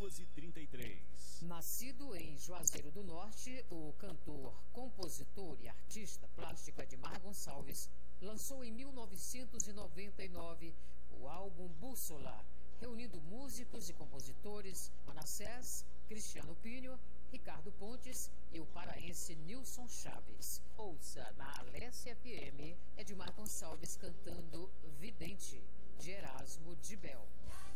1233. Nascido em Juazeiro do Norte, o cantor, compositor e artista plástica Edmar Gonçalves lançou em 1999 o álbum Bússola, reunindo músicos e compositores Manassés, Cristiano Pinho, Ricardo Pontes e o paraense Nilson Chaves. Ouça na Alessia FM Edmar Gonçalves cantando Vidente, de Erasmo de Bel.